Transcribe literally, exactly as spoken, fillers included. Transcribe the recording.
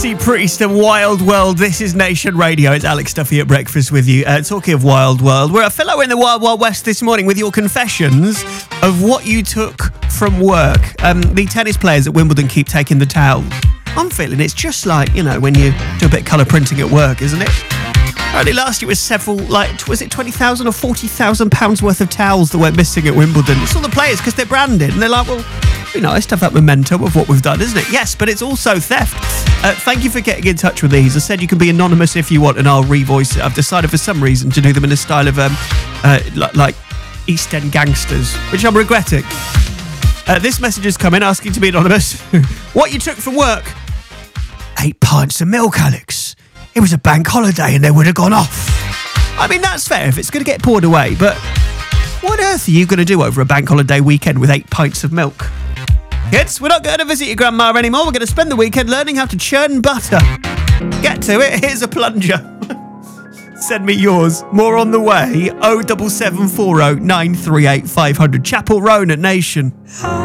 Priest and Wild World. This is Nation Radio. It's Alex Duffy at breakfast with you. Uh, talking of Wild World, we're a fellow in the Wild Wild West this morning with your confessions of what you took from work. Um, the tennis players at Wimbledon keep taking the towels. I'm feeling it's just like, you know, when you do a bit of colour printing at work, isn't it? Apparently last year was several, like, was it twenty thousand or forty thousand pounds worth of towels that went missing at Wimbledon? It's all the players because they're branded and they're like, well, it'd be nice to have that memento of what we've done, isn't it? Yes, but it's also theft. Uh, thank you for getting in touch with these. I said you can be anonymous if you want, and I'll revoice it. I've decided for some reason to do them in a style of um, uh, like, like East End gangsters, which I'm regretting. Uh, this message has come in asking to be anonymous. What you took from work? Eight pints of milk, Alex. It was a bank holiday and they would have gone off. I mean, that's fair if it's going to get poured away, but what on earth are you going to do over a bank holiday weekend with eight pints of milk? Kids, we're not going to visit your grandma anymore. We're going to spend the weekend learning how to churn butter. Get to it. Here's a plunger. Send me yours. More on the way. oh seven seven four oh nine three eight five hundred. Chapel Roan at Nation.